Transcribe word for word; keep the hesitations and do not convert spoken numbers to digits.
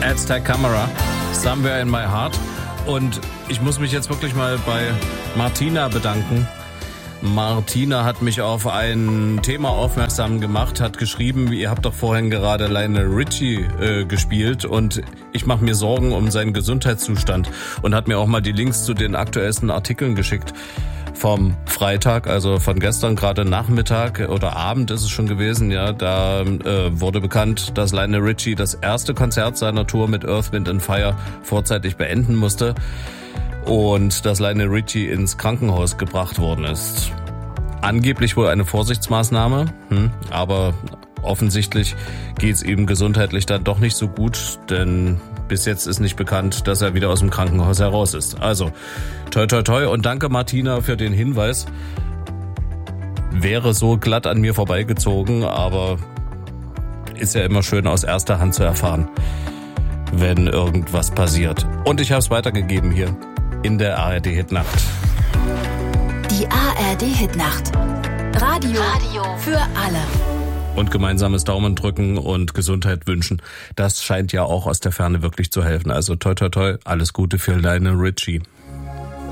Aztec Camera, Somewhere in My Heart. Und ich muss mich jetzt wirklich mal bei Martina bedanken. Martina hat mich auf ein Thema aufmerksam gemacht, hat geschrieben, ihr habt doch vorhin gerade Lionel Richie äh, gespielt und ich mache mir Sorgen um seinen Gesundheitszustand und hat mir auch mal die Links zu den aktuellsten Artikeln geschickt vom Freitag, also von gestern, gerade Nachmittag oder Abend ist es schon gewesen, ja, da äh, wurde bekannt, dass Lionel Richie das erste Konzert seiner Tour mit Earth, Wind and Fire vorzeitig beenden musste. Und dass Lionel Richie ins Krankenhaus gebracht worden ist. Angeblich wohl eine Vorsichtsmaßnahme, hm, aber offensichtlich geht's ihm gesundheitlich dann doch nicht so gut, denn bis jetzt ist nicht bekannt, dass er wieder aus dem Krankenhaus heraus ist. Also, toi toi toi und danke Martina für den Hinweis. Wäre so glatt an mir vorbeigezogen, aber ist ja immer schön aus erster Hand zu erfahren, wenn irgendwas passiert. Und ich habe es weitergegeben hier in der A R D-Hitnacht. Die A R D-Hitnacht. Radio, Radio für alle. Und gemeinsames Daumen drücken und Gesundheit wünschen, das scheint ja auch aus der Ferne wirklich zu helfen. Also toi toi toi, alles Gute für Lionel Richie.